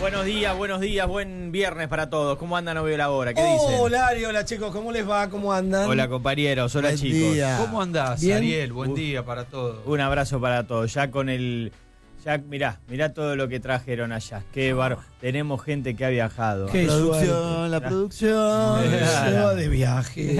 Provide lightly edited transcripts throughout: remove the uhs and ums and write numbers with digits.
Buenos días, buen viernes para todos. ¿Cómo andan? No veo la hora. ¿Qué dicen? Hola Ari, hola chicos, ¿cómo les va? ¿Cómo andan? Hola compañeros, hola Buen chicos. día. ¿Cómo andás, Bien. Ariel? Buen día para todos. Un abrazo para todos. Ya con el... Ya, mirá todo lo que trajeron allá. Qué bárbaro. Tenemos gente que ha viajado. Qué Producción, la producción. Se va de viaje.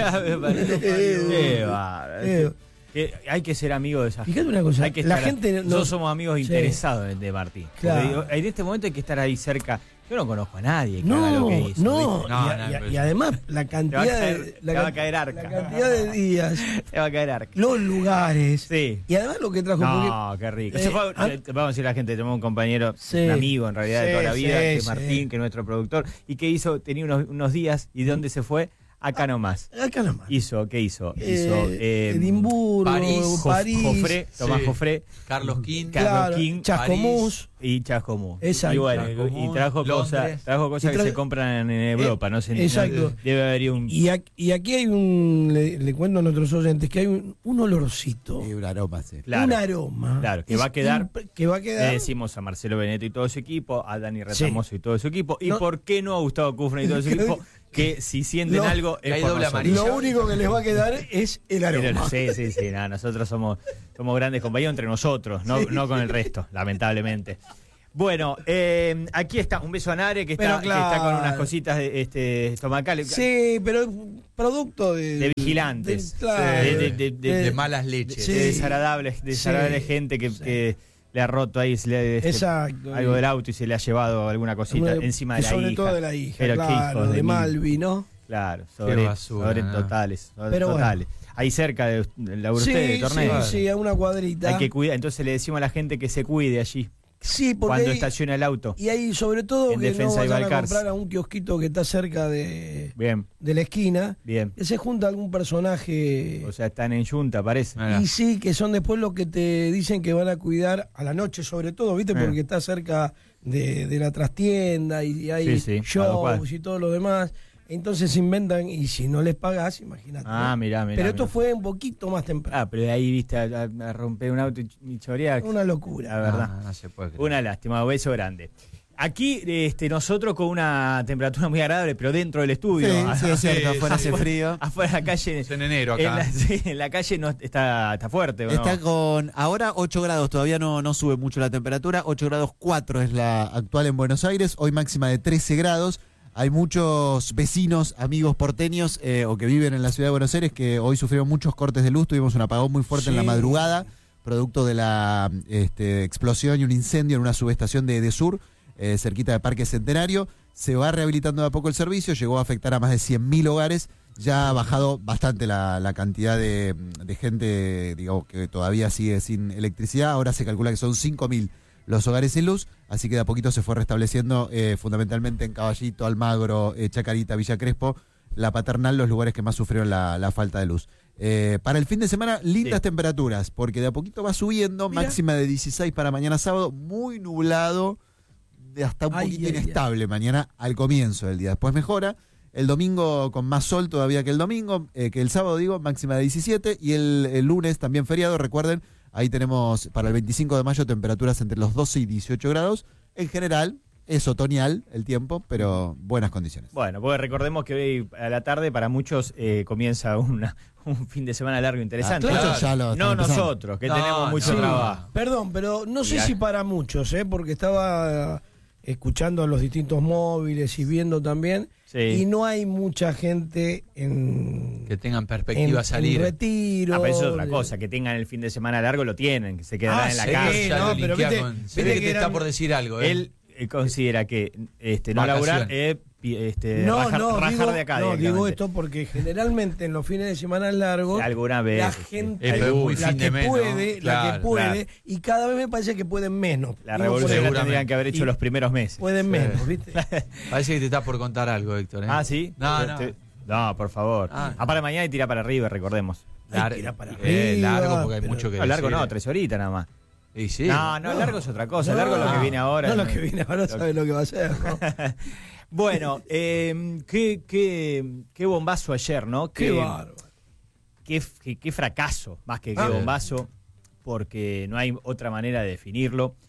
Qué bárbaro. Hay que ser amigos de esa gente. Fíjate una cosa, Hay que la estar, gente no- nosotros somos amigos Sí. interesados de Martín. Porque Claro. digo, en este momento hay que estar ahí cerca. Yo no conozco a nadie que haga lo que hizo. no, ¿viste? No, y además la cantidad Te va a caer arca. la cantidad de días, Te va a caer arca. los lugares, Sí. y además lo que trajo. No, qué rico. Se fue, ah, vamos a decir a la gente, tenemos un compañero, Sí. un amigo en realidad de Sí, toda la vida, sí, que es sí. Martín, que es nuestro productor, y que hizo, tenía unos días, ¿y dónde se fue? Acá nomás. acá nomás. ¿Qué hizo? Edimburgo, París, Jofré, Tomás Sí. Jofré, Carlos King. Carlos claro, King, Chascomús. y Chascomús. Exacto. Y bueno, Chascomús, y trajo Londres. cosas que se compran en Europa, no sé. exacto. Debe haber un... Y aquí hay le cuento a nuestros oyentes que hay un olorcito, Y un aroma, sí. Claro. un aroma. Claro, que va a quedar. Que va a quedar. Le decimos a Marcelo Beneto y todo su equipo, a Dani Retamoso y todo su equipo, y No. por qué no a Gustavo Kufner y todo su equipo, que si sienten No. algo es Hay por doble nosotros. amarilla. Lo único que les va a quedar es el aroma. Sí, nada, nosotros somos grandes compañeros entre nosotros, no con el resto, lamentablemente. Bueno, aquí está, un beso a Nare, que Pero está, que está con claro. unas cositas estomacales. Sí, pero es producto De vigilantes. claro, De malas leches. Sí. De desagradable gente que le ha roto ahí Exacto. algo del auto y se le ha llevado alguna cosita encima de la sobre hija. todo de la hija, Pero qué claro, hijos de mil. Malvi, ¿no? Claro, basura, sobre ¿no? totales. Pero totales. Ahí cerca de la usted, de Torneo. sí, a una cuadrita. Hay que cuidar, entonces le decimos a la gente que se cuide allí Sí, porque cuando hay- estaciona el auto. y ahí sobre todo En que no defensa de vayan a Balcarce. comprar a un kiosquito que está cerca de Bien, la esquina, bien. que se junta algún personaje. O sea, están en yunta, parece. Mirá. Y sí, que son después los que te dicen que van a cuidar a la noche, sobre todo, ¿viste? Porque está cerca de la trastienda y hay Sí, sí, a lo cual. shows y todo lo demás. Entonces se inventan, y si no les pagás, imagínate. Ah, mirá. Pero esto mirá. fue un poquito más temprano. Ah, pero de ahí viste a romper un auto y chorear. Una locura. La verdad. No se puede creer. Una lástima, beso grande. Aquí nosotros con una temperatura muy agradable, pero dentro del estudio. Sí, es cierto, sí, afuera hace frío. Afuera de la calle. Es en enero En acá. en la calle no está fuerte, ¿o no? Está con ahora 8 grados, todavía no sube mucho la temperatura, 8 grados 4 es la actual en Buenos Aires, hoy máxima de 13 grados. Hay muchos vecinos, amigos porteños o que viven en la ciudad de Buenos Aires que hoy sufrieron muchos cortes de luz, tuvimos un apagón muy fuerte en la Sí. madrugada, producto de la explosión y un incendio en una subestación de Edesur, cerquita de Parque Centenario. Se va rehabilitando de a poco el servicio, llegó a afectar a más de 100.000 hogares. Ya ha bajado bastante la cantidad de gente, digamos, que todavía sigue sin electricidad. Ahora se calcula que son 5.000 los hogares sin luz, así que de a poquito se fue restableciendo, fundamentalmente en Caballito, Almagro, Chacarita, Villa Crespo, La Paternal, los lugares que más sufrieron la falta de luz. Para el fin de semana, lindas Sí. temperaturas, porque de a poquito va subiendo, Mirá. máxima de 16 para mañana sábado, muy nublado, de hasta un Ay, poquito ay, ay. inestable mañana al comienzo del día, después mejora. El domingo con más sol todavía que el domingo, que el sábado digo, máxima de 17, y el lunes también feriado, recuerden, ahí tenemos para el 25 de mayo temperaturas entre los 12 y 18 grados. En general es otoñal el tiempo, pero buenas condiciones. Bueno, porque recordemos que hoy a la tarde para muchos comienza un fin de semana largo interesante. claro. Nosotros- Ya lo están no empezando. nosotros, que No, tenemos mucho no. trabajo. Perdón, pero no sé Ya. si para muchos, porque estaba escuchando a los distintos móviles y viendo también, Sí. y no hay mucha gente en, Que tengan perspectiva a salir. en retiro. Ah, pero eso es otra cosa, que tengan el fin de semana largo lo tienen, que se quedarán en la sí, casa. Ya no, lo pero linkea viste- con- viste se ve que que te está eran- por decir algo. Él considera que no laburar Vacaciones. rajar de acá. No, digo directamente. esto porque generalmente en los fines de semana largos Alguna vez. la sí. gente, pero muy la fin que de mes, ¿no? puede, la que Claro, puede, y cada vez me parece que pueden menos. La Digo, revolución la seguramente. tendrían que haber hecho Y- los primeros meses. pueden menos, ¿viste? Parece que te está por contar algo, Héctor. Ah, ¿sí? No, no. No, por favor. Ah. Para mañana y tira para arriba, recordemos. Ay, tira para arriba, largo porque hay pero- mucho que No, largo decir. no, 3 horitas nada más. Y sí. No, largo es otra cosa. Largo es lo que viene ahora. No, lo que viene ahora sabe lo que va a hacer, ¿no? Bueno, qué bombazo ayer, ¿no? Qué bárbaro. Qué fracaso, más que qué Ah. bombazo, porque no hay otra manera de definirlo.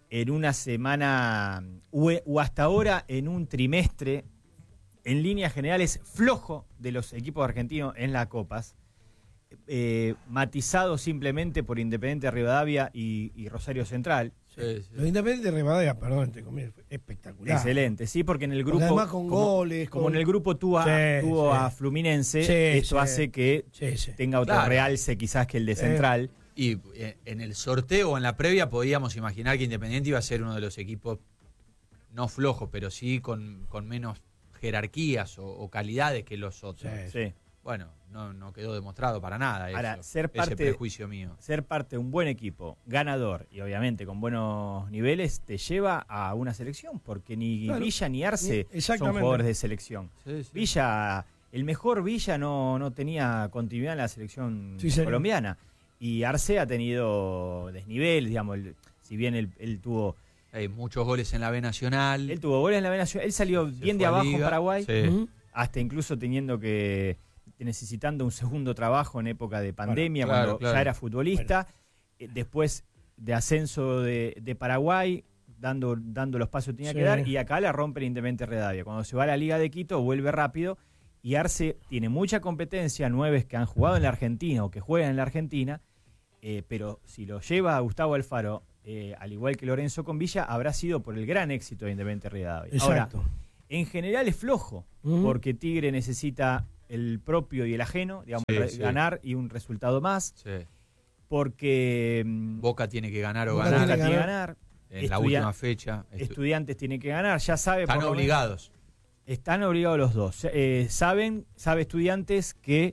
en una semana o hasta ahora en un trimestre, en líneas generales, flojo de los equipos argentinos en las copas, matizado simplemente por Independiente Rivadavia y Rosario Central. Sí. Los Independientes de Rivadavia, perdón, entre comillas, espectacular. Excelente, sí, porque en el grupo, además con goles, como en el grupo tuvo a Fluminense, esto hace que tenga otro realce quizás que el de Central. Y en el sorteo o en la previa podíamos imaginar que Independiente iba a ser uno de los equipos no flojos, pero sí con menos jerarquías o calidades que los otros. Sí. Bueno, no quedó demostrado para nada eso, Ahora, ese prejuicio mío. Ser parte de un buen equipo, ganador y obviamente con buenos niveles, te lleva a una selección, porque ni Villa ni Arce son jugadores de selección. Sí. Villa, el mejor Villa no tenía continuidad en la selección colombiana. Y Arce ha tenido desnivel, digamos, si bien él tuvo... Hay muchos goles en la B Nacional. Él tuvo goles en la B Nacional, él salió bien de abajo en Paraguay, hasta incluso necesitando un segundo trabajo en época de pandemia, cuando ya era futbolista. Después de ascenso de Paraguay, dando los pasos que tenía que dar, y acá la rompe el Independiente Rivadavia. Cuando se va a la Liga de Quito, vuelve rápido, y Arce tiene mucha competencia, 9 que han jugado en la Argentina o que juegan en la Argentina, pero si lo lleva a Gustavo Alfaro, al igual que Lorenzo con Villa, habrá sido por el gran éxito de Independiente Rivadavia. Exacto. Ahora, en general es flojo, porque Tigre necesita el propio y el ajeno, digamos, ganar y un resultado más, porque Boca tiene que ganar o ganar. En la última fecha. Estudiantes tienen que ganar, ya sabe. Están obligados. Están obligados los dos. Sabe Estudiantes que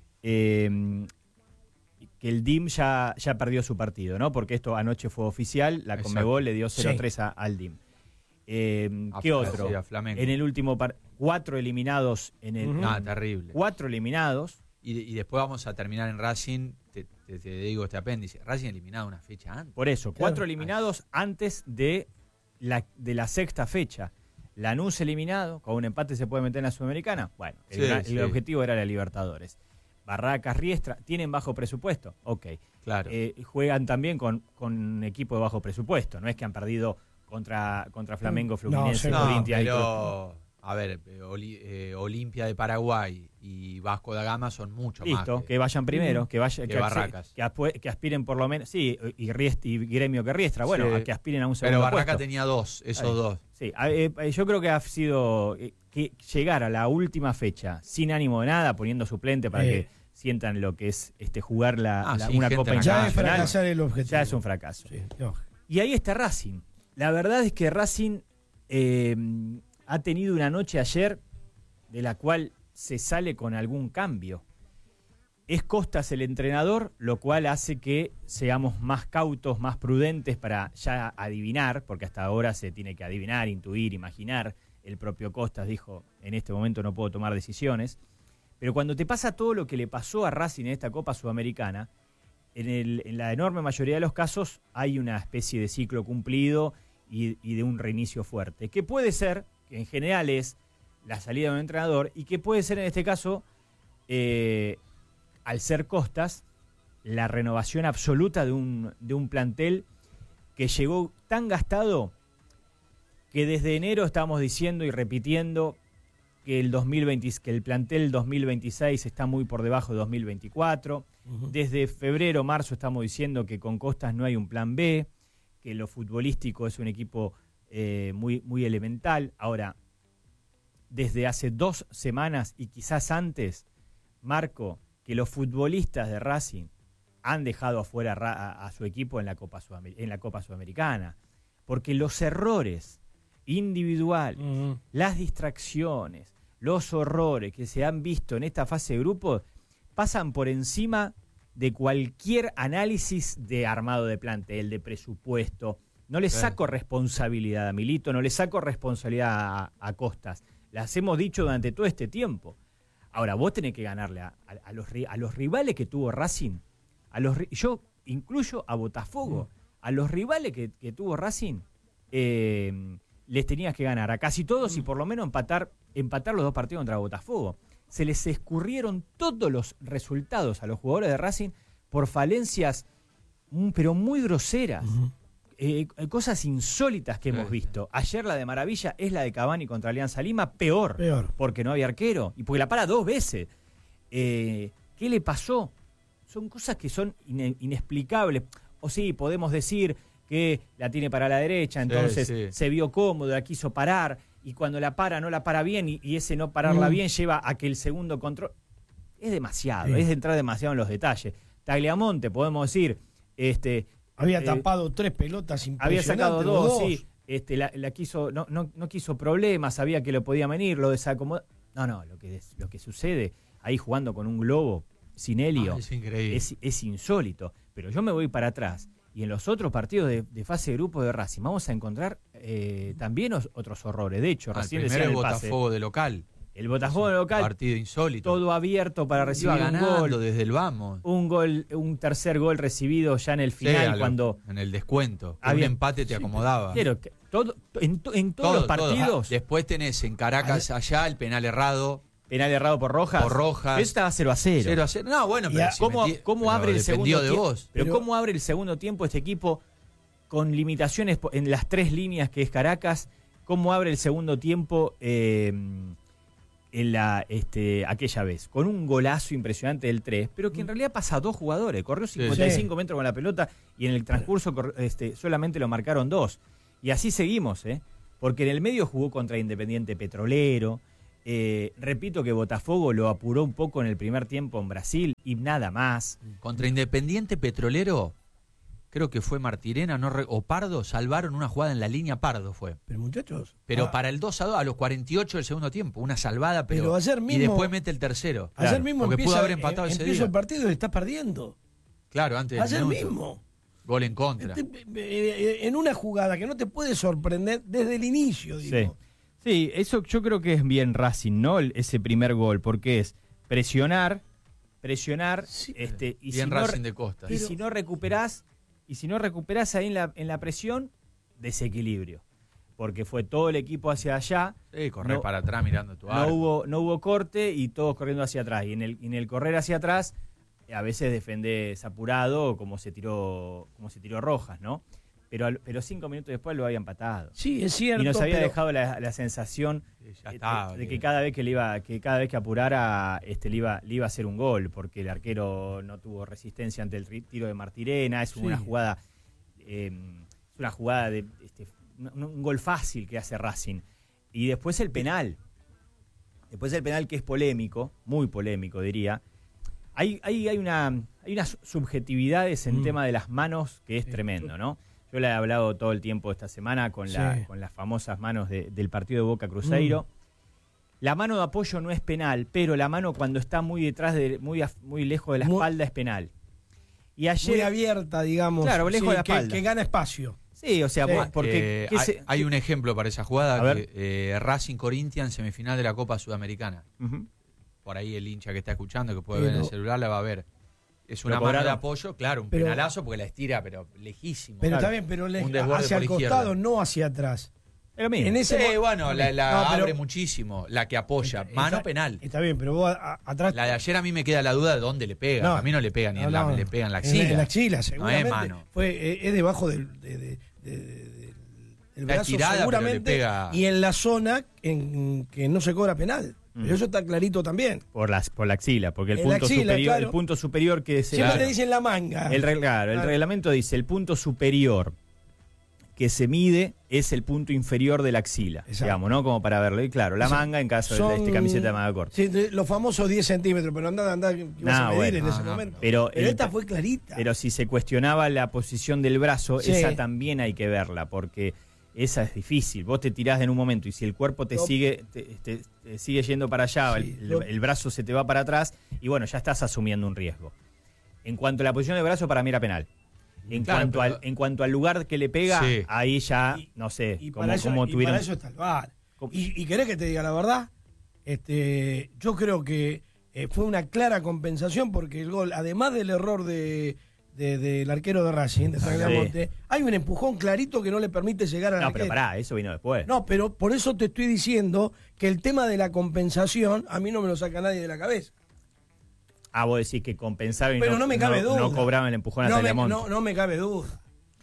el DIM ya perdió su partido, ¿no? Porque esto anoche fue oficial, la Conmebol le dio 0-3 al DIM. ¿Qué otro? En el último 4 eliminados en el terrible. 4 eliminados. Y después vamos a terminar en Racing, te digo este apéndice. Racing eliminado una fecha antes. Por eso, 4 eliminados antes de la sexta fecha. Lanús eliminado, con un empate se puede meter en la Sudamericana. Bueno, el objetivo era la Libertadores. Barracas, Riestra, tienen bajo presupuesto, claro. Juegan también con equipo de bajo presupuesto, no es que han perdido contra Flamengo, Fluminense, Corinthians. Pero, a ver, Olimpia de Paraguay y Vasco da Gama son mucho más. Que vayan primero, que Barracas. Que aspiren por lo menos, y Gremio que Riestra, bueno, que aspiren a un segundo puesto. Pero Barracas tenía esos dos. Sí, yo creo que ha sido que llegar a la última fecha sin ánimo de nada, poniendo suplente para que sientan lo que es jugar una Copa Internacional. Ya es fracasar el objetivo. Ya es un fracaso. Y ahí está Racing. La verdad es que Racing ha tenido una noche ayer de la cual se sale con algún cambio. Es Costas el entrenador, lo cual hace que seamos más cautos, más prudentes para ya adivinar, porque hasta ahora se tiene que adivinar, intuir, imaginar. El propio Costas dijo, en este momento no puedo tomar decisiones. Pero cuando te pasa todo lo que le pasó a Racing en esta Copa Sudamericana, en la enorme mayoría de los casos hay una especie de ciclo cumplido y de un reinicio fuerte, que puede ser, que en general es la salida de un entrenador, y que puede ser en este caso, al ser Costas, la renovación absoluta de un plantel que llegó tan gastado que desde enero estamos diciendo y repitiendo que el plantel 2026 está muy por debajo de 2024. Desde febrero, marzo estamos diciendo que con Costas no hay un plan B, que lo futbolístico es un equipo muy, muy elemental. Ahora, desde hace 2 semanas y quizás antes, Marco, que los futbolistas de Racing han dejado afuera a su equipo en la Copa Sudamericana, porque los errores individuales, las distracciones, los horrores que se han visto en esta fase de grupos pasan por encima de cualquier análisis de armado de plantel, de presupuesto. No le saco responsabilidad a Milito, no le saco responsabilidad a Costas. Las hemos dicho durante todo este tiempo. Ahora, vos tenés que ganarle a los rivales que tuvo Racing. Yo incluyo a Botafogo. A los rivales que tuvo Racing, les tenías que ganar a casi todos y por lo menos empatar los 2 partidos contra Botafogo. Se les escurrieron todos los resultados a los jugadores de Racing por falencias, pero muy groseras. cosas insólitas que hemos visto. Ayer la de maravilla es la de Cavani contra Alianza Lima, peor. Porque no había arquero y porque la para 2 veces. ¿Qué le pasó? Son cosas que son inexplicables. O sí, podemos decir que la tiene para la derecha, entonces se vio cómodo, la quiso parar, y cuando la para, no la para bien, y ese no pararla bien lleva a que el segundo control... Es demasiado, es de entrar demasiado en los detalles. Tagliamonte, podemos decir... había tapado 3 pelotas impresionantes. Había sacado 2, sí. La quiso, no quiso problemas, sabía que lo podía venir, lo desacomodó. No, lo que sucede ahí jugando con un globo sin helio es increíble. Es insólito. Pero yo me voy para atrás. Y en los otros partidos de fase de grupo de Racing vamos a encontrar también otros horrores. De hecho, recién primero decía el Botafogo de local. El Botafogo de local. Partido insólito. Todo abierto para recibir un gol. Desde el vamos. Un tercer gol recibido ya en el final cuando... En el descuento. Un empate te acomodaba. Pero en todos los partidos... Después tenés en Caracas allá el penal errado. Penal errado por Rojas. Eso estaba 0-0. 0-0. No, bueno, pero ¿cómo abre el segundo de tiempo? Vos. Pero ¿cómo abre el segundo tiempo este equipo con limitaciones en las 3 líneas que es Caracas? ¿Cómo abre el segundo tiempo en aquella vez? Con un golazo impresionante del 3, pero que en realidad pasa a 2 jugadores. Corrió 55 metros con la pelota y en el transcurso solamente lo marcaron 2. Y así seguimos, porque en el medio jugó contra Independiente Petrolero. Repito que Botafogo lo apuró un poco en el primer tiempo en Brasil y nada más. Contra Independiente Petrolero, creo que fue Martirena o Pardo, salvaron una jugada en la línea. Pardo fue. Pero muchachos. Pero para el 2-2, a los 48 del segundo tiempo, una salvada, pero ayer mismo, y después mete el tercero. Ayer mismo porque pudo haber empatado ese día. El partido y está perdiendo. Claro, antes del ayer minuto. Mismo. Gol en contra. En una jugada que no te puede sorprender desde el inicio, digo. Sí, eso yo creo que es bien Racing, ¿no? Ese primer gol, porque es presionar, sí, y bien Racing de Costa. Y si no recuperás ahí en la presión, desequilibrio. Porque fue todo el equipo hacia allá. Sí, correr para atrás mirando tu arco. No hubo corte y todos corriendo hacia atrás. Y en el correr hacia atrás, a veces defendés apurado, como se tiró Rojas, ¿no? Pero 5 minutos después lo había empatado. Sí, es cierto. Y nos había dejado la sensación de que cada vez que apurara le iba a hacer un gol, porque el arquero no tuvo resistencia ante el tiro de Martirena. Es una jugada de un gol fácil que hace Racing. Y después el penal. Que es polémico, muy polémico diría. Hay unas subjetividades en tema de las manos que es tremendo, ¿no? Yo le he hablado todo el tiempo esta semana con las famosas manos del partido de Boca Cruzeiro. La mano de apoyo no es penal, pero la mano cuando está muy detrás, muy lejos de la espalda es penal. Y ayer, muy abierta, digamos. Claro, lejos de la espalda. Que gana espacio. Sí, o sea, porque... hay un ejemplo para esa jugada, Racing Corinthians, semifinal de la Copa Sudamericana. Por ahí el hincha que está escuchando, que puede ver en el celular, la va a ver. Es una mano de apoyo, claro, un penalazo porque la estira, pero lejísimo. Pero claro. está bien, pero hacia el costado, no hacia atrás. Pero mira, abre muchísimo, la que apoya. Mano penal. Está bien, pero vos atrás... La de ayer a mí me queda la duda de dónde le pega. A mí no le pega le pega en la axila. En la axila, seguramente. No es mano. Es debajo del brazo, tirada, seguramente, pero le pega... y en la zona en que no se cobra penal. Pero eso está clarito también. Por la axila, porque el punto superior que se... Siempre te dicen la manga. El reglamento dice el punto superior que se mide es el punto inferior de la axila. Exacto. Digamos, ¿no? Como para verlo. Y claro, la manga en caso de camiseta de manga corta. Sí, los famosos 10 centímetros, pero anda que vas a medir en ese momento. Pero esta fue clarita. Pero si se cuestionaba la posición del brazo, esa también hay que verla, porque... Esa es difícil. Vos te tirás en un momento y si el cuerpo te sigue yendo para allá, el brazo se te va para atrás y bueno, ya estás asumiendo un riesgo. En cuanto a la posición del brazo, para mí era penal. En cuanto al lugar que le pega, ahí ya, no sé, para eso está el VAR. ¿Y querés que te diga la verdad? Yo creo que fue una clara compensación porque el gol, además del error del arquero de Racing, de Tagliamonte, hay un empujón clarito que no le permite llegar a la arquero. No, pero pará, eso vino después. No, pero por eso te estoy diciendo que el tema de la compensación a mí no me lo saca nadie de la cabeza. Vos decís que compensaron y pero no me cabe duda. No cobraban el empujón a Tagliamonte. No me cabe duda.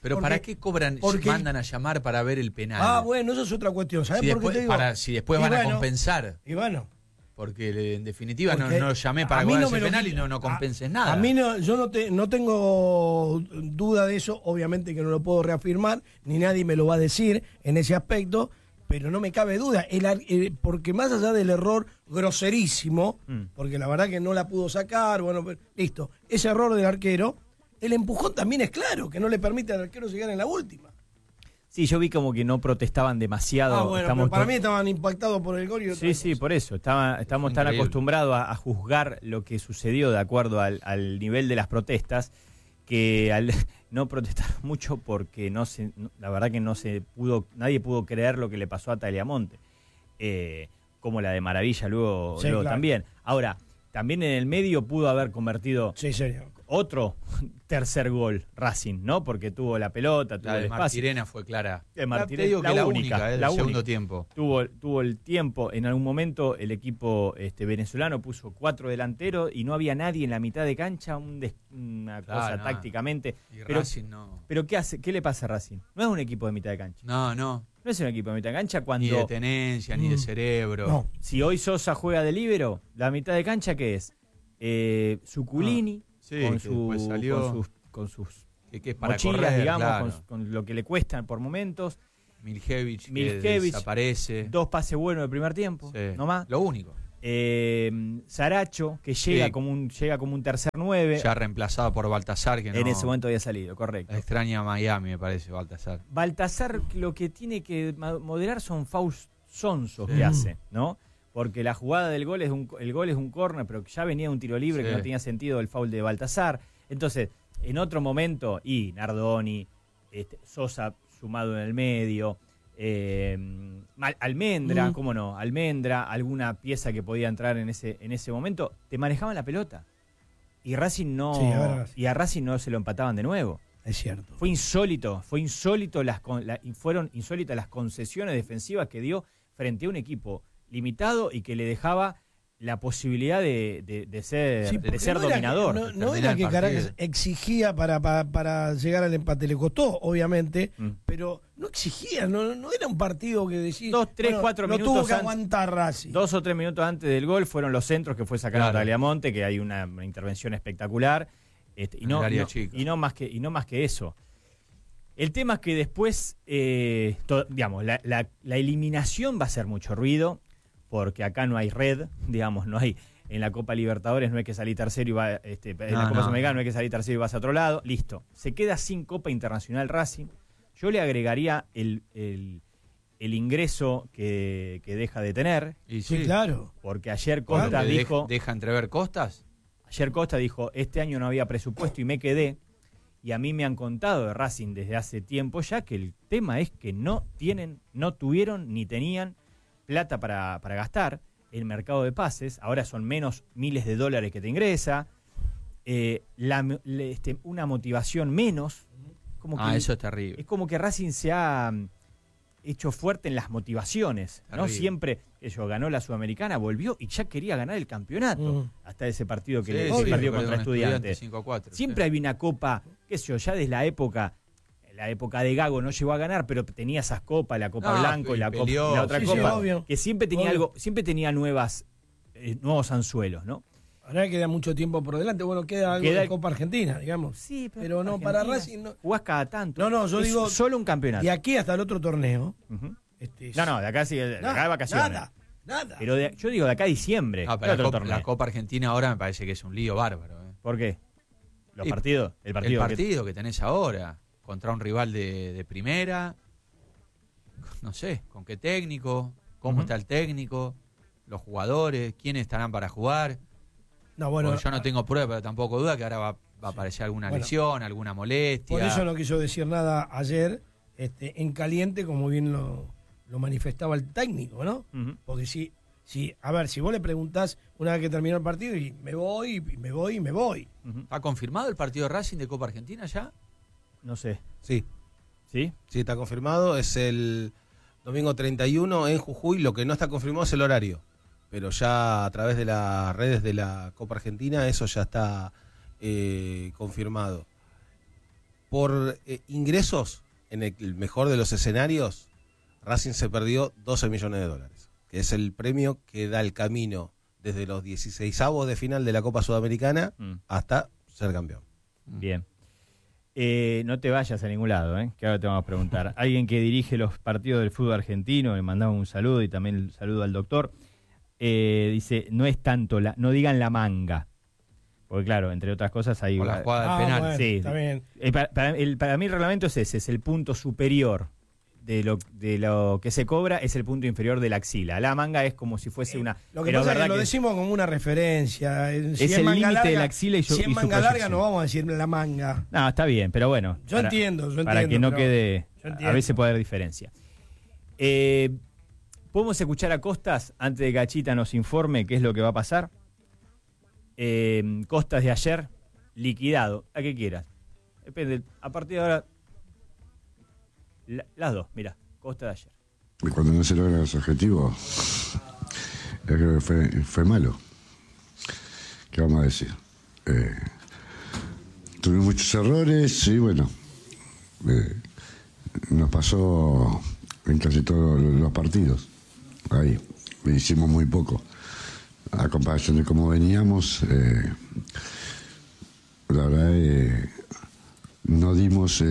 Pero ¿para qué cobran, mandan a llamar para ver el penal? Bueno, eso es otra cuestión. ¿Sabes si por qué te digo? Si después van a compensar. Y bueno. Porque en definitiva no llamé para cobrar ese penal y no compenses nada. A mí yo no tengo duda de eso, obviamente que no lo puedo reafirmar, ni nadie me lo va a decir en ese aspecto, pero no me cabe duda, porque más allá del error groserísimo, porque la verdad que no la pudo sacar, bueno, listo, ese error del arquero, el empujón también es claro, que no le permite al arquero llegar en la última. Sí, yo vi como que no protestaban demasiado. Bueno, pero para mí estaban impactados por el gol y otra cosa. Sí, por eso. Estamos tan acostumbrados a juzgar lo que sucedió de acuerdo al nivel de las protestas, que no protestaron mucho porque la verdad que nadie pudo creer lo que le pasó a Tagliamonte. Como la de Maravilla luego claro. También. Ahora, también en el medio pudo haber convertido otro tercer gol Racing, ¿no? Porque tuvo la pelota, tuvo el espacio. Martirena fue clara. La única, del segundo tiempo. Tuvo el tiempo. En algún momento el equipo venezolano puso 4 delanteros y no había nadie en la mitad de cancha, una cosa tácticamente. Y Racing no. Pero ¿qué le pasa a Racing? No es un equipo de mitad de cancha. No. No es un equipo de mitad de cancha cuando... Ni de tenencia, ni de cerebro. No. Si hoy Sosa juega de líbero, la mitad de cancha, ¿qué es? Suculini, con sus que es para mochilas, correr, digamos, claro. con lo que le cuestan por momentos. Miljevic que desaparece. 2 pases buenos del primer tiempo, no más. Lo único. Saracho, que llega como un tercer 9. Ya reemplazado por Baltasar, que en ese momento había salido, correcto. Extraña a Miami, me parece, Baltasar. Baltasar lo que tiene que moderar son fouls sonsos que hace, ¿no? Porque la jugada del gol es un córner, pero ya venía un tiro libre que no tenía sentido el foul de Baltasar. Entonces, en otro momento, Nardoni, Sosa sumado en el medio, Almendra, ¿cómo no? Almendra, alguna pieza que podía entrar en ese momento, te manejaban la pelota. Y Racing y a Racing no se lo empataban de nuevo. Es cierto. Fueron insólitas las concesiones defensivas que dio frente a un equipo limitado y que le dejaba la posibilidad de ser dominador. No era que Caracas exigía para llegar al empate, le costó, obviamente, pero no exigía, no era un partido que decía... 2, 3, 4 minutos tuvo que aguantar Racing. 2 o 3 minutos antes del gol fueron los centros que fue sacando a Tagliamonte, que hay una intervención espectacular, y no más que eso. El tema es que después, digamos, la eliminación va a hacer mucho ruido, porque acá no hay red, digamos, no hay. En la Copa Libertadores no hay que salir tercero y va, en la Copa Sudamericana no hay que salir tercero y vas a otro lado. Listo. Se queda sin Copa Internacional Racing. Yo le agregaría el ingreso que deja de tener. Y sí, claro. Porque ayer Costa dijo... ¿Deja entrever Costas? Ayer Costa dijo, este año no había presupuesto y me quedé. Y a mí me han contado de Racing desde hace tiempo ya que el tema es que no tuvieron ni tenían plata para gastar en mercado de pases. Ahora son menos miles de dólares que te ingresa. Una motivación menos. Eso es terrible. Es como que Racing se ha hecho fuerte en las motivaciones. Terrible. ¿No? Siempre ganó la Sudamericana, volvió y ya quería ganar el campeonato. Hasta ese partido que le perdió contra Estudiantes. 5-4, siempre había una copa, qué sé yo, ya desde la época de Gago no llegó a ganar, pero tenía esas copas, la Copa Blanco y la otra copa, que siempre tenía siempre tenía nuevos anzuelos, ¿no? Ahora queda mucho tiempo por delante. Bueno, queda algo de Copa Argentina, digamos. Sí, pero no, para Racing no. Jugás cada tanto. No, yo digo solo un campeonato. De aquí hasta el otro torneo. De acá sí, de acá de vacaciones. Nada. Pero yo digo de acá a diciembre. Pero la Copa Argentina ahora me parece que es un lío bárbaro. ¿Por qué? El partido que tenés ahora contra un rival de primera. No sé, ¿con qué técnico? ¿Cómo está el técnico? Los jugadores, ¿quiénes estarán para jugar? Porque yo no tengo prueba, pero tampoco duda que ahora va a aparecer alguna lesión, alguna molestia. Por eso no quiso decir nada ayer en caliente, como bien lo manifestaba el técnico, ¿no? Porque si vos le preguntás una vez que terminó el partido y me voy. ¿Está confirmado el partido de Racing de Copa Argentina ya? No sé. Sí. ¿Sí? Sí, está confirmado. Es el domingo 31 en Jujuy. Lo que no está confirmado es el horario. Pero ya a través de las redes de la Copa Argentina eso ya está confirmado. por ingresos, en el mejor de los escenarios, Racing se perdió $12 millones, que es el premio que da el camino desde los 16avos de final de la Copa Sudamericana hasta ser campeón. Bien. No te vayas a ningún lado, que ahora te vamos a preguntar. Alguien que dirige los partidos del fútbol argentino, le mandamos un saludo y también el saludo al doctor, dice, no es tanto, no digan la manga. Porque claro, entre otras cosas hay... Por la jugada del penal. Bueno, sí, está bien. Para mí el reglamento es ese, es el punto superior de lo que se cobra, es el punto inferior de la axila. La manga es como si fuese una... Lo que pasa es que lo decimos como una referencia. Si es el límite de la axila y si es manga larga no vamos a decir la manga. No, está bien, pero bueno. Yo entiendo. Para que no quede... A veces puede haber diferencia. ¿Podemos escuchar a Costas antes de que Gachita nos informe qué es lo que va a pasar? Costas de ayer, liquidado, a que quieras. Depende, a partir de ahora, las dos, mira, Costas de ayer. Y cuando no se logran los objetivos, yo creo que fue malo. ¿Qué vamos a decir? Tuvimos muchos errores y bueno, nos pasó en casi todos los partidos. Ahí, hicimos muy poco. A comparación de cómo veníamos, la verdad no dimos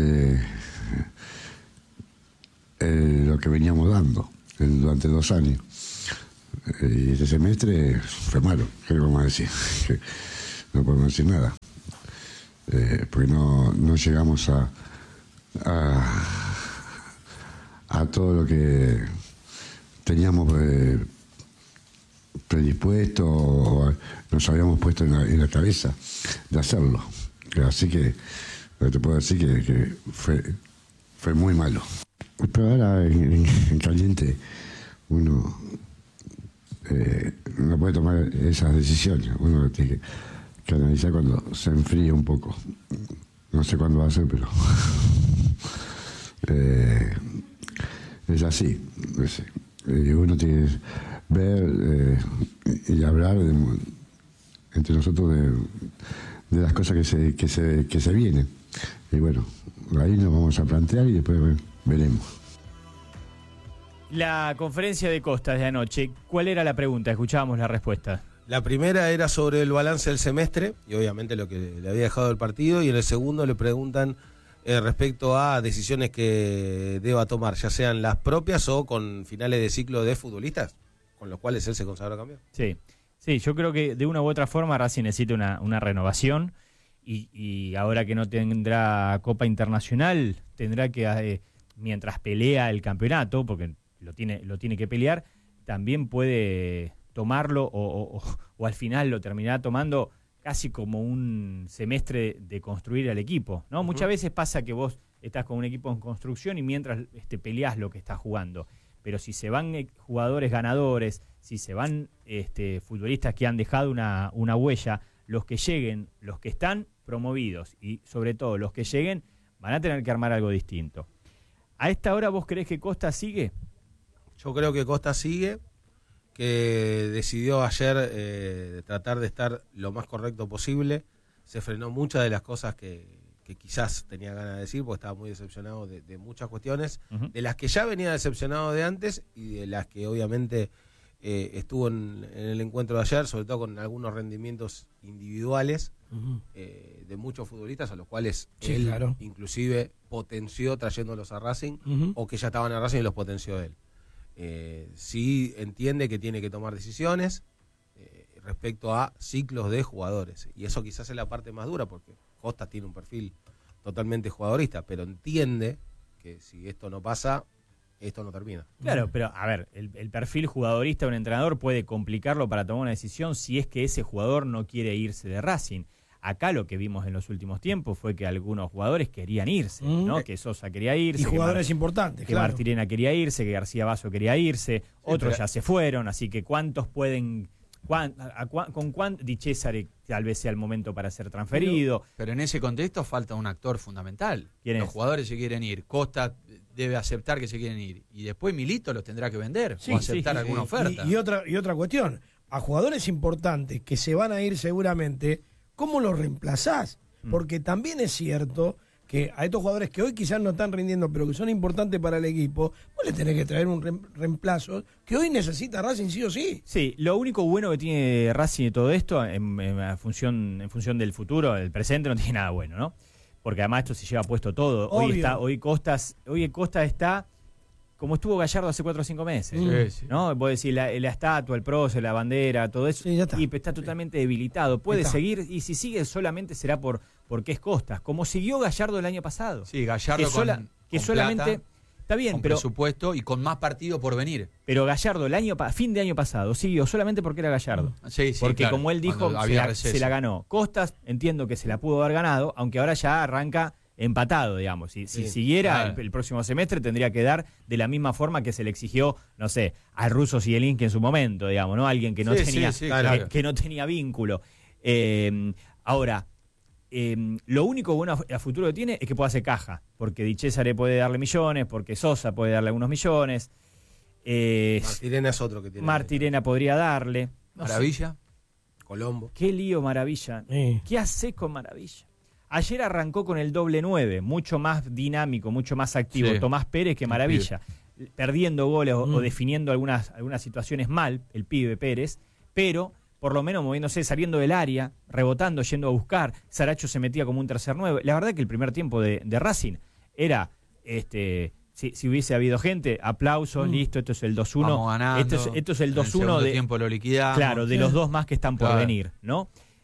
lo que veníamos dando durante 2 años. Y este semestre fue malo, ¿qué le vamos a decir? No podemos decir nada. Porque no llegamos a todo lo que teníamos predispuesto o nos habíamos puesto en la cabeza de hacerlo. Así que te puedo decir que fue muy malo. Pero ahora en caliente uno no puede tomar esas decisiones. Uno tiene que analizar cuando se enfríe un poco. No sé cuándo va a ser, pero es así. Uno tiene que ver y hablar entre nosotros de las cosas que se vienen. Y bueno, ahí nos vamos a plantear y después veremos. La conferencia de Costas de anoche, ¿cuál era la pregunta? Escuchábamos la respuesta. La primera era sobre el balance del semestre y obviamente lo que le había dejado el partido, y en el segundo le preguntan respecto a decisiones que deba tomar, ya sean las propias o con finales de ciclo de futbolistas, con los cuales él se consagró campeón. Sí, yo creo que de una u otra forma Racing necesita una renovación y ahora que no tendrá Copa Internacional, tendrá que, mientras pelea el campeonato, porque lo tiene que pelear, también puede tomarlo o al final lo terminará tomando casi como un semestre de construir al equipo, ¿no? Muchas veces pasa que vos estás con un equipo en construcción y mientras peleás lo que estás jugando. Pero si se van jugadores ganadores, si se van futbolistas que han dejado una huella, los que lleguen, los que están promovidos y sobre todo los que lleguen, van a tener que armar algo distinto. ¿A esta hora vos creés que Costa sigue? Yo creo que Costa sigue, que decidió ayer tratar de estar lo más correcto posible. Se frenó muchas de las cosas que quizás tenía ganas de decir, porque estaba muy decepcionado de muchas cuestiones, de las que ya venía decepcionado de antes y de las que obviamente estuvo en el encuentro de ayer, sobre todo con algunos rendimientos individuales de muchos futbolistas a los cuales él inclusive potenció trayéndolos a Racing, o que ya estaban a Racing y los potenció él. Sí entiende que tiene que tomar decisiones respecto a ciclos de jugadores, y eso quizás es la parte más dura, porque Costa tiene un perfil totalmente jugadorista, pero entiende que si esto no pasa, esto no termina. Claro, pero a ver, el perfil jugadorista de un entrenador puede complicarlo para tomar una decisión si es que ese jugador no quiere irse de Racing. Acá lo que vimos en los últimos tiempos fue que algunos jugadores querían irse, ¿no? Que Sosa quería irse. Y jugadores importantes, que Martirena quería irse, que García Basso quería irse, otros ya se fueron, así que ¿cuántos pueden...? ¿Con cuánto Di Cesare tal vez sea el momento para ser transferido? Pero en ese contexto falta un actor fundamental. Los jugadores se quieren ir, Costa debe aceptar que se quieren ir, y después Milito los tendrá que vender o aceptar alguna oferta. Y otra cuestión, a jugadores importantes que se van a ir seguramente, ¿cómo los reemplazás? Porque también es cierto que a estos jugadores que hoy quizás no están rindiendo, pero que son importantes para el equipo, vos le tenés que traer un reemplazo que hoy necesita Racing sí o sí. Sí, lo único bueno que tiene Racing de todo esto, en función del futuro, el presente no tiene nada bueno, ¿no? Porque además esto se lleva puesto todo. Hoy Costa está como estuvo Gallardo hace 4 o 5 meses, ¿no? Vos decís, la estatua, el prócer, la bandera, todo eso, y está totalmente debilitado. Puede seguir, y si sigue solamente será porque es Costas, como siguió Gallardo el año pasado. Sí, Gallardo que solamente plata, está bien, con pero presupuesto y con más partido por venir. Pero Gallardo fin de año pasado siguió solamente porque era Gallardo. Sí, porque claro, como él dijo, se la ganó. Costas, entiendo que se la pudo haber ganado, aunque ahora ya arranca empatado, digamos. Si siguiera el próximo semestre tendría que dar de la misma forma que se le exigió, no sé, al ruso Zielinski en su momento, digamos, ¿no? Alguien que no que no tenía vínculo. Ahora, lo único bueno a futuro que tiene es que puede hacer caja, porque Di Cesare puede darle millones, porque Sosa puede darle algunos millones. Martirena es otro que tiene. Martirena podría darle. Maravilla. Colombo. Qué lío Maravilla. ¿Qué hace con Maravilla? Ayer arrancó con el doble 9, mucho más dinámico, mucho más activo. Tomás Pérez que Maravilla. Perdiendo goles o definiendo algunas situaciones mal, el pibe Pérez, pero por lo menos moviéndose, saliendo del área, rebotando, yendo a buscar. Saracho se metía como un tercer 9. La verdad que el primer tiempo de Racing era, si hubiese habido gente, aplausos, listo, esto es el 2-1. Vamos ganando, esto es el 2-1 de tiempo lo liquidamos. Claro, de los dos más que están por venir, ¿no?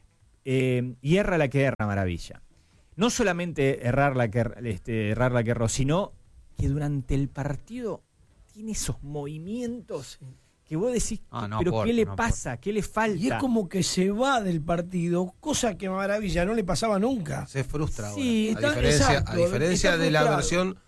Y erra la que erra Maravilla. No solamente errar la que erró, sino que durante el partido tiene esos movimientos que vos decís, pero ¿qué le pasa? ¿Qué le falta? Y es como que se va del partido, cosa que a Maravilla no le pasaba nunca. Se frustra ahora. A diferencia de la versión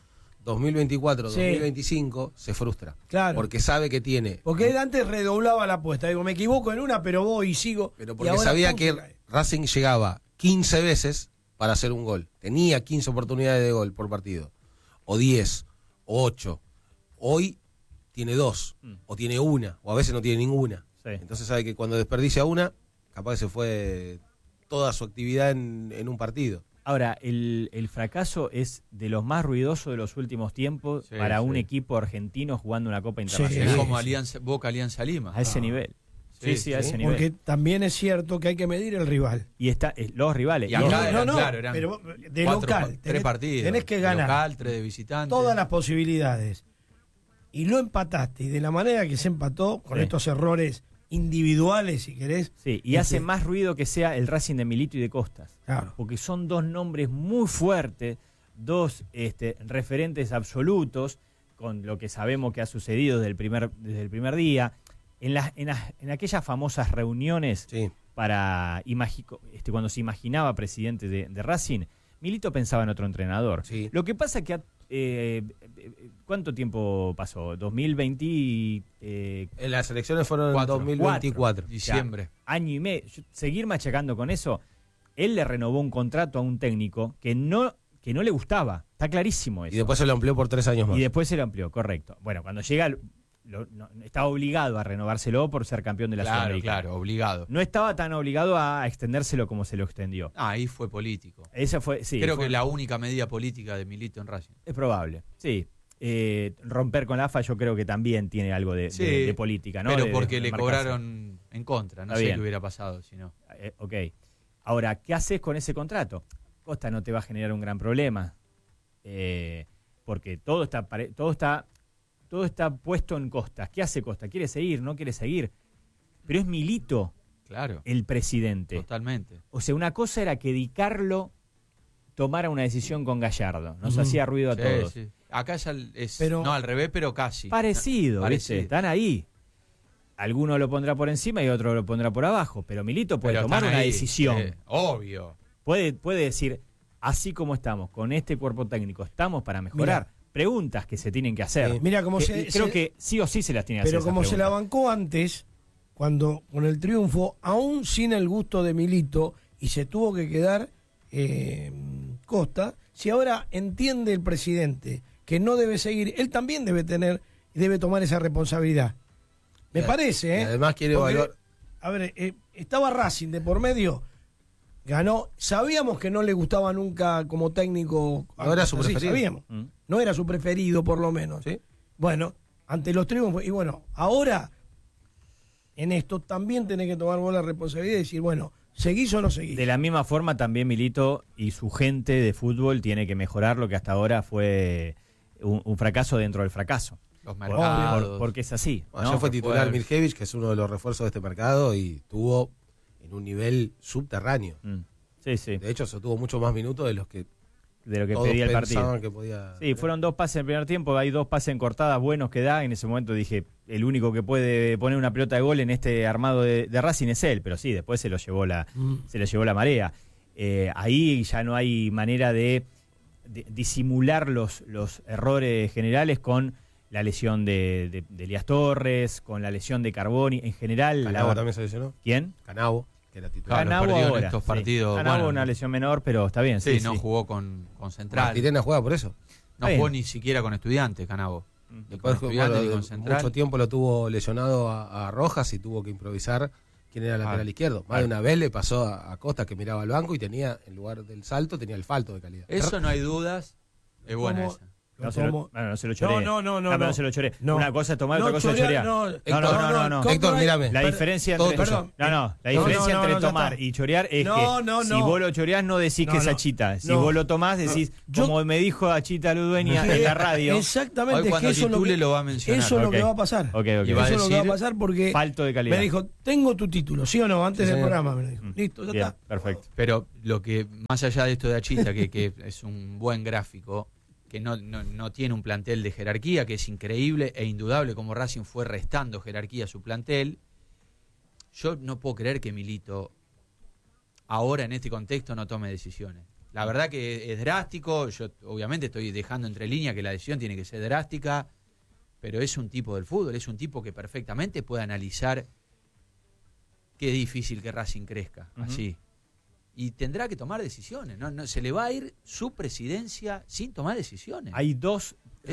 2024-2025, se frustra. Claro. Porque sabe que tiene. Porque él antes redoblaba la apuesta. Digo, me equivoco en una, pero voy y sigo. Pero porque sabía que Racing llegaba 15 veces para hacer un gol. Tenía 15 oportunidades de gol por partido. O 10, o 8. Hoy tiene 2, o tiene 1, o a veces no tiene ninguna. Sí. Entonces sabe que cuando desperdicia una, capaz que se fue toda su actividad en un partido. Ahora, el fracaso es de los más ruidosos de los últimos tiempos para un equipo argentino jugando una Copa Internacional. Es como Boca Alianza Lima. A ese nivel. Sí, a ese nivel. Porque también es cierto que hay que medir el rival. Y los rivales. Y acá eran pero de 4, local. 3 partidos. Tenés que ganar. De local, 3 de visitante. Todas las posibilidades. Y lo empataste. Y de la manera que se empató, con estos errores individuales, si querés. Sí, y hace más ruido que sea el Racing de Milito y de Costas. Claro. Porque son dos nombres muy fuertes, dos referentes absolutos, con lo que sabemos que ha sucedido desde el primer día. En aquellas famosas reuniones para cuando se imaginaba presidente de Racing, Milito pensaba en otro entrenador. Sí. Lo que pasa que ¿cuánto tiempo pasó? 2020 las elecciones fueron en 2024, diciembre. O sea, año y medio. Seguir machacando con eso. Él le renovó un contrato a un técnico que no le gustaba. Está clarísimo eso. Y después se lo amplió por 3 años más. Y después se lo amplió, correcto. Bueno, cuando llega estaba obligado a renovárselo por ser campeón de la Sudamericana. Claro, obligado. No estaba tan obligado a extendérselo como se lo extendió. Ahí fue político. Esa fue, sí. Creo que la única medida política de Milito en Racing. Es probable, sí. Romper con la AFA yo creo que también tiene algo de política, ¿no? Pero porque le cobraron en contra. No sé qué hubiera pasado si no. Ok. Ahora, ¿qué haces con ese contrato? Costa no te va a generar un gran problema. Porque todo está puesto en Costas. ¿Qué hace Costa? ¿Quiere seguir? ¿No quiere seguir? Pero es Milito el presidente. Totalmente. O sea, una cosa era que Di Carlo tomara una decisión con Gallardo. Nos hacía ruido a todos. Sí. Acá ya no al revés, pero casi. Parecido. Están ahí. Alguno lo pondrá por encima y otro lo pondrá por abajo. Pero Milito puede tomar una decisión. Obvio. Puede decir, así como estamos, con este cuerpo técnico, estamos para mejorar. Preguntas que se tienen que hacer. Mira cómo creo que sí o sí se las tiene que hacer. Pero como se la bancó antes, cuando con el triunfo, aún sin el gusto de Milito, y se tuvo que quedar Costa, si ahora entiende el presidente que no debe seguir, él también debe tomar esa responsabilidad. Me parece, y además quiere evaluar. A ver, estaba Racing de por medio. Ganó, sabíamos que no le gustaba nunca como técnico. No era su preferido. Sabíamos. No era su preferido, por lo menos. ¿Sí? Bueno, ante los triunfos. Y bueno, ahora, en esto también tenés que tomar vos la responsabilidad y decir, bueno, ¿seguís o no seguís? De la misma forma, también Milito y su gente de fútbol tiene que mejorar lo que hasta ahora fue un fracaso dentro del fracaso. Los mercados. Porque es así. Bueno, ya fue titular Mirkevich, que es uno de los refuerzos de este mercado, y tuvo en un nivel subterráneo. Sí. De hecho, se tuvo mucho más minutos de lo que pedía el partido. Que podía sí, fueron 2 pases en el primer tiempo, hay 2 pases en cortadas buenos que da. En ese momento dije, el único que puede poner una pelota de gol en este armado de Racing es él, pero sí, después se lo llevó la marea. Ahí ya no hay manera de disimular los errores generales con la lesión de Elías Torres, con la lesión de Carboni, en general. Canavo también se lesionó. ¿Quién? Canavo, que era titular. Canavo ahora, estos partidos. Canavo una lesión menor, pero está bien. Sí, no jugó con Central. Martirena juega por eso. No jugó ni siquiera con Estudiantes, Canavo. Después con Central. Mucho tiempo lo tuvo lesionado a Rojas y tuvo que improvisar quién era el lateral izquierdo. Más de una vez le pasó a Costa, que miraba al banco y tenía, en lugar del salto, tenía el falto de calidad. Eso no hay dudas. Es buena esa. No se lo choré. No se lo choré. No. Una cosa es tomar, otra cosa es chorear. No. Héctor, mírame. La diferencia entre tomar y chorear es que si vos lo choreás no decís que es Achita. Si vos lo tomás decís, como me dijo Achita Ludueña en la radio. Exactamente, hoy cuando titule lo va a mencionar. Eso es lo que va a pasar. Okay. Eso es lo que va a pasar porque falto de calidad. Me dijo, tengo tu título, ¿sí o no? Antes del programa me lo dijo. Listo, ya está. Perfecto. Pero lo que, más allá de esto de Achita, que es un buen gráfico, que no tiene un plantel de jerarquía, que es increíble e indudable como Racing fue restando jerarquía a su plantel. Yo no puedo creer que Milito ahora en este contexto no tome decisiones. La verdad que es drástico, yo obviamente estoy dejando entre líneas que la decisión tiene que ser drástica, pero es un tipo del fútbol, es un tipo que perfectamente puede analizar qué difícil que Racing crezca, así. Y tendrá que tomar decisiones. No, se le va a ir su presidencia sin tomar decisiones. Hay dos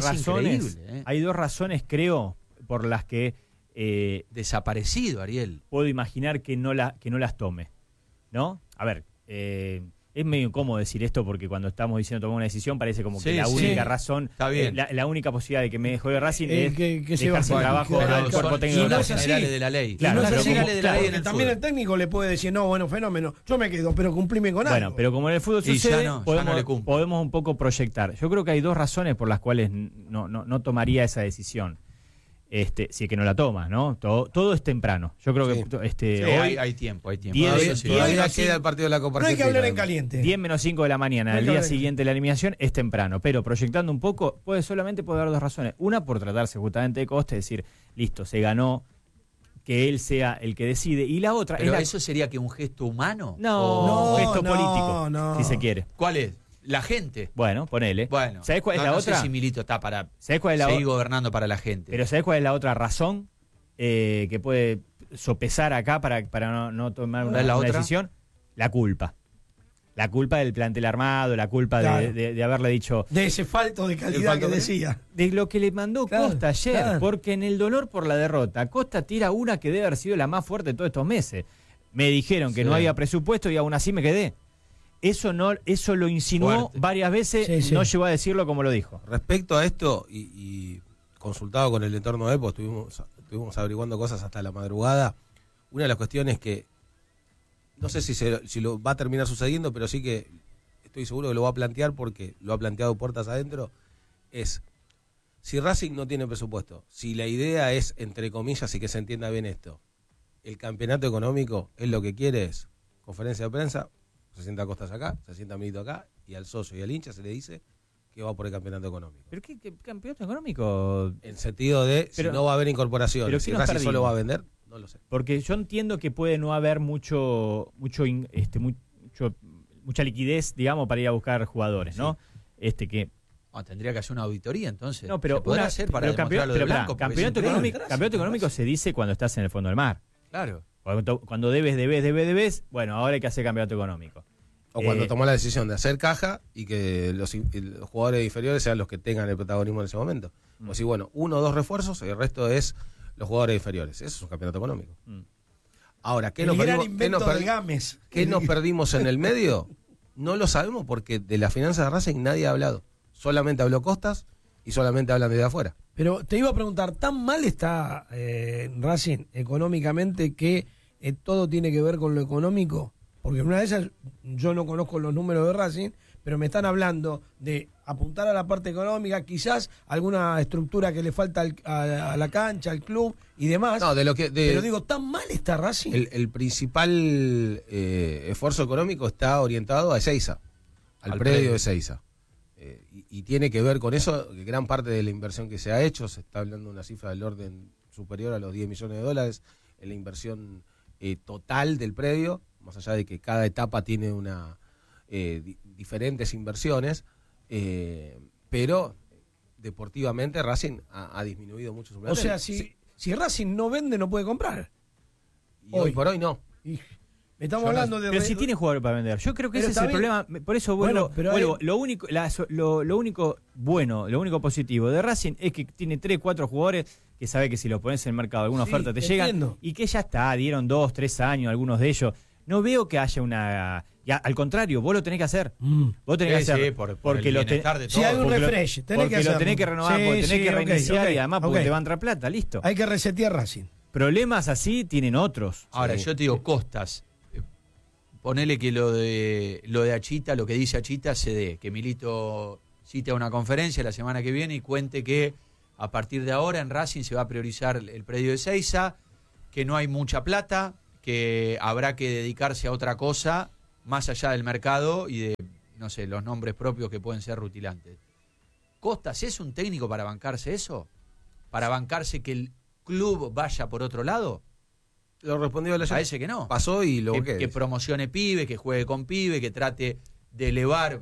razones, creo, por las que desaparecido, Ariel. Puedo imaginar que no las tome, ¿no? A ver, es medio incómodo decir esto porque cuando estamos diciendo tomar una decisión parece como que la única razón, la única posibilidad de que me dejó de Racing es que dejar sin trabajo al cuerpo técnico de las generales de la ley. Claro, no pero generales de la ley también el técnico le puede decir, no, bueno, fenómeno, yo me quedo, pero cumplime con algo. Bueno, pero como en el fútbol sucede, podemos un poco proyectar. Yo creo que hay 2 razones por las cuales no tomaría esa decisión. Si es que no la toma, ¿no? Todo es temprano. Yo creo que hoy hay tiempo. Todavía queda el partido de la Copa Argentina. No hay que hablar en caliente. 10 menos 5 de la mañana, el día siguiente de la eliminación es temprano, pero proyectando un poco, solamente puede haber 2 razones. Una, por tratarse justamente de Costa, es decir, listo, se ganó, que él sea el que decide. Y la otra... ¿Pero eso sería que un gesto humano? No, un gesto político, si se quiere. ¿Cuál es? La gente. Bueno, ponele. Bueno, ¿sabés cuál es la otra? No sé si Milito está para seguir gobernando para la gente. Pero ¿sabés cuál es la otra razón que puede sopesar acá para no tomar una decisión? La culpa. La culpa del plantel armado, la culpa de haberle dicho... De ese falto de calidad que decía. De lo que le mandó Costa ayer, porque en el dolor por la derrota, Costa tira una que debe haber sido la más fuerte de todos estos meses. Me dijeron que no había presupuesto y aún así me quedé. Eso lo insinuó varias veces, no llegó a decirlo como lo dijo. Respecto a esto, y consultado con el entorno de EPO, estuvimos averiguando cosas hasta la madrugada. Una de las cuestiones que, no sé si lo va a terminar sucediendo, pero sí que estoy seguro que lo va a plantear porque lo ha planteado puertas adentro, es si Racing no tiene presupuesto, si la idea es, entre comillas, y que se entienda bien esto, el campeonato económico es lo que quiere, es conferencia de prensa, se sienta Costas acá, se sienta Milito acá, y al socio y al hincha se le dice que va por el campeonato económico. ¿Pero qué campeonato económico? En sentido de, si no va a haber incorporaciones, si Racing solo va a vender, no lo sé. Porque yo entiendo que puede no haber mucha liquidez, digamos, para ir a buscar jugadores, ¿no? Tendría que hacer una auditoría, entonces. No, pero se podrá hacer para demostrar lo de blanco. Campeonato económico se dice cuando estás en el fondo del mar. Claro. Cuando debes, bueno, ahora hay que hacer campeonato económico. O cuando tomó la decisión de hacer caja y que los jugadores inferiores sean los que tengan el protagonismo en ese momento. O si, bueno, 1 o 2 refuerzos, el resto es los jugadores inferiores. Eso es un campeonato económico. Ahora, ¿qué nos perdimos en el medio? No lo sabemos porque de las finanzas de Racing nadie ha hablado. Solamente habló Costas y solamente hablan desde afuera. Pero te iba a preguntar, ¿tan mal está Racing económicamente que todo tiene que ver con lo económico? Porque una de esas, yo no conozco los números de Racing, pero me están hablando de apuntar a la parte económica, quizás alguna estructura que le falta a la cancha, al club y demás. No, pero digo, ¿tan mal está Racing? El principal esfuerzo económico está orientado a Ezeiza, al predio de Ezeiza. Y tiene que ver con eso, que gran parte de la inversión que se ha hecho, se está hablando de una cifra del orden superior a los $10 millones en la inversión total del predio, más allá de que cada etapa tiene diferentes inversiones, pero deportivamente Racing ha disminuido mucho su plantel. O sea, si Racing no vende, no puede comprar. Y hoy por hoy no. Estamos hablando de... Pero si tiene jugadores para vender. Yo creo que ese es el problema. Por eso vuelvo. Lo único bueno, lo único positivo de Racing es que tiene 3, 4 jugadores que sabe que si lo pones en el mercado, alguna oferta te llega. Y que ya está, dieron 2, 3 años algunos de ellos. No veo que haya una... Ya, al contrario, vos lo tenés que hacer. Vos tenés que hacer. Porque lo tenés de todo. Si hay un refresh, tenés que hacerlo. Lo tenés que renovar, porque tenés que reiniciar y además porque te va a entrar plata, listo. Hay que resetear Racing. Problemas así tienen otros. Ahora, yo te digo, Costas, ponele que lo de Achita, lo que dice Achita, se dé. Que Milito cite a una conferencia la semana que viene y cuente que a partir de ahora en Racing se va a priorizar el predio de Ezeiza, que no hay mucha plata, que habrá que dedicarse a otra cosa más allá del mercado y de, no sé, los nombres propios que pueden ser rutilantes. ¿Costas es un técnico para bancarse eso? ¿Para bancarse que el club vaya por otro lado? Lo respondió la Parece que no. Pasó y lo que promocione pibe, que juegue con pibe, que trate de elevar,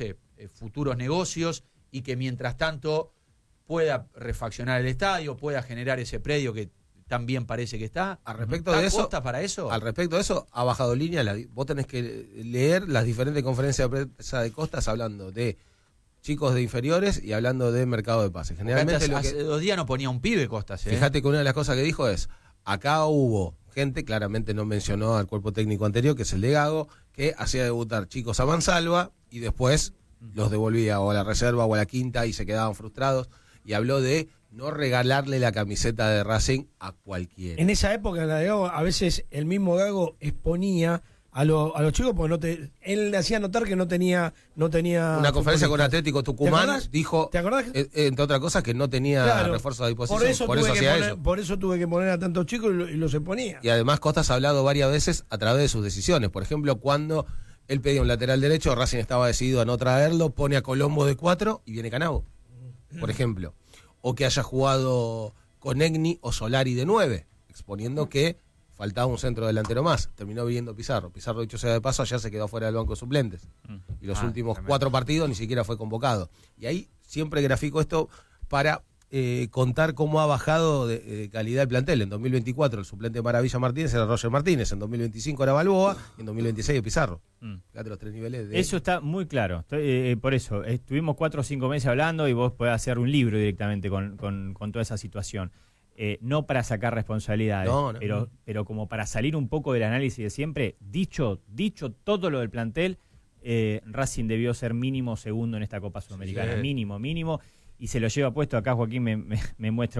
futuros negocios y que mientras tanto pueda refaccionar el estadio, pueda generar ese predio que también parece que está. Al respecto de eso, Costa para eso? Al respecto de eso, ha bajado línea. Vos tenés que leer las diferentes conferencias de prensa de Costas hablando de chicos de inferiores y hablando de mercado de pases. Generalmente hace 2 días no ponía un pibe Costas. Fíjate que una de las cosas que dijo es, acá hubo gente, claramente no mencionó al cuerpo técnico anterior, que es el de Gago, que hacía debutar chicos a mansalva y después los devolvía o a la reserva o a la quinta y se quedaban frustrados. Y habló de no regalarle la camiseta de Racing a cualquiera. En esa época, en la de Gago, a veces el mismo Gago exponía a los chicos porque él le hacía notar que no tenía una conferencia con Atlético Tucumán, dijo, ¿te acordás? Entre otras cosas, que no tenía refuerzo a disposición. Por eso tuve que poner a tantos chicos y los exponía. Y además Costas ha hablado varias veces a través de sus decisiones. Por ejemplo, cuando él pedía un lateral derecho, Racing estaba decidido a no traerlo, pone a Colombo de 4 y viene Canavo, por ejemplo. O que haya jugado con Egni o Solari de 9, exponiendo que faltaba un centro delantero más. Terminó viniendo Pizarro. Pizarro, dicho sea de paso, allá se quedó fuera del banco de suplentes. Y los últimos 4 partidos ni siquiera fue convocado. Y ahí siempre grafico esto para contar cómo ha bajado de calidad el plantel. En 2024 el suplente de Maravilla Martínez era Roger Martínez, en 2025 era Balboa y en 2026 Pizarro. Fíjate los 3 niveles de... Eso está muy claro. Por eso, estuvimos 4 o 5 meses hablando y vos podés hacer un libro directamente con toda esa situación. No para sacar responsabilidades, pero como para salir un poco del análisis de siempre, dicho todo lo del plantel, Racing debió ser mínimo segundo en esta Copa Sudamericana, sí. mínimo, y se lo lleva puesto. Acá Joaquín me muestra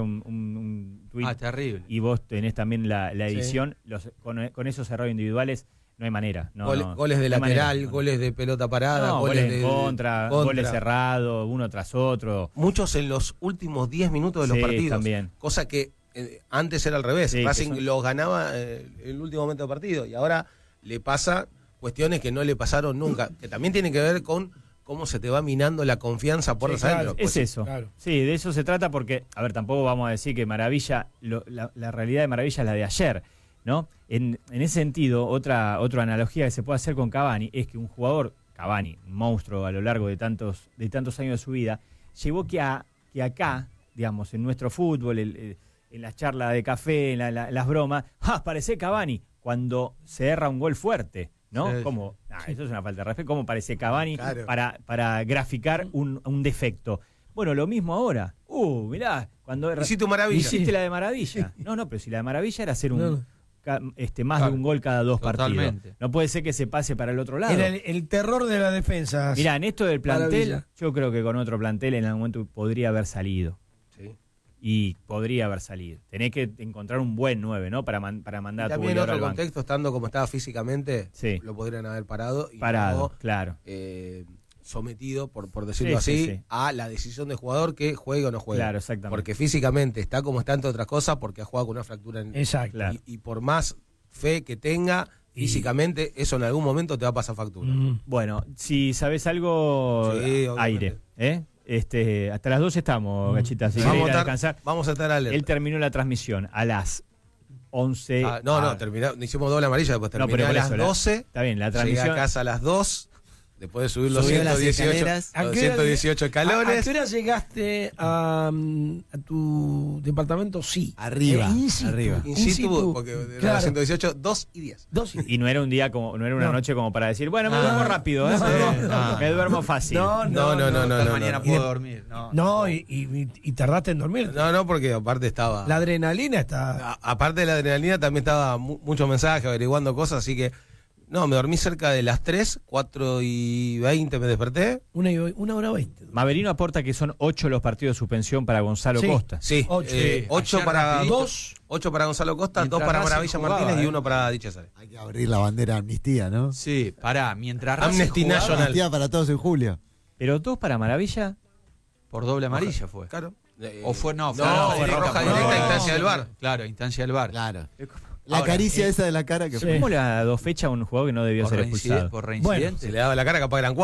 un tuit. Terrible. Y vos tenés también la edición, con esos errores individuales no hay manera. Goles de lateral, goles de pelota parada, goles de contra, goles cerrados, uno tras otro. Muchos en los últimos 10 minutos de los partidos. También. Cosa que antes era al revés. Racing los ganaba el último momento del partido y ahora le pasa cuestiones que no le pasaron nunca, que también tienen que ver con cómo se te va minando la confianza por adentro. Es eso. Claro. Sí, de eso se trata porque, a ver, tampoco vamos a decir que Maravilla, la realidad de Maravilla es la de ayer, ¿no? En ese sentido, otra analogía que se puede hacer con Cavani es que un jugador, Cavani, un monstruo a lo largo de tantos años de su vida, llevó que acá, digamos, en nuestro fútbol, en las charlas de café, en las bromas, parece Cavani cuando se erra un gol fuerte, ¿no? Sí. Como, eso es una falta de respeto, ¿cómo parece Cavani para graficar un defecto? Bueno, lo mismo ahora. Mirá, cuando hiciste Maravilla. Hiciste la de Maravilla. No, pero si la de Maravilla era hacer un más de un gol cada 2 Totalmente. partidos. No puede ser que se pase para el otro lado. Era el terror de la defensa. Mirá, en esto del plantel, Maravilla. yo creo que con otro plantel en algún momento podría haber salido. Sí. Y podría haber salido. Tenés que encontrar un buen 9, ¿no? Para mandar a tu También en goleador otro al banco. contexto, estando como estaba físicamente, Sí. lo podrían haber parado. Y Parado, no, claro. sometido, por decirlo Sí, así, sí, sí. a la decisión del jugador que juegue o no juegue. Claro, exactamente. Porque físicamente está como está, entre otras cosas, porque ha jugado con una fractura en Exacto. Claro. y por más fe que tenga, físicamente, eso en algún momento te va a pasar factura. Bueno, si sabes algo, Sí, aire. Hasta las 12 estamos, Gachita. Si querés ir a descansar. Vamos a estar alerta. Él terminó la transmisión a las 11. Hicimos doble amarilla, después No, terminé pero a por las eso, 12. Está bien, la Llegué transmisión. a casa a las 2. Después de subir los Subió las 118, escaleras. ¿A qué hora 118 ¿A escalones. qué hora llegaste a tu departamento? Sí. Arriba, In situ. arriba. In situ, porque de Claro. los 118, 2 y 10. 2 y 10. Y no era un día como, no era una No. noche como para decir, bueno, me No, duermo no, rápido, no, ¿eh? Me duermo fácil. No. No, mañana no. puedo dormir. No, y tardaste en dormir. No, porque aparte estaba. La adrenalina está. Aparte de la adrenalina, también estaba muchos mensajes, averiguando cosas, así que. No, me dormí cerca de las 3, 4:20 me desperté. 1:20. Maverino aporta que son 8 los partidos de suspensión para Gonzalo Sí. Costa. Sí, 8. 8 Ayer para rapidito. 8 para Gonzalo Costa, Mientras 2 para Racing Maravilla jugaba, Martínez y 1 para Di Cesare. Hay que abrir la bandera de amnistía, ¿no? Sí, pará, mientras Racing Amnesty jugaba, National. Amnistía para todos en julio. Pero 2 para Maravilla. por doble amarilla fue. Claro. O fue, no, fue No, fue roja por- directa, no, instancia del VAR. Claro, instancia del VAR. Claro. La Ahora, caricia esa de la cara que sí. fue. ¿Cómo le ha dado fecha a un jugador que no debió ser expulsado? Por Bueno, reincidente. Se le daba la cara, capaz eran 4.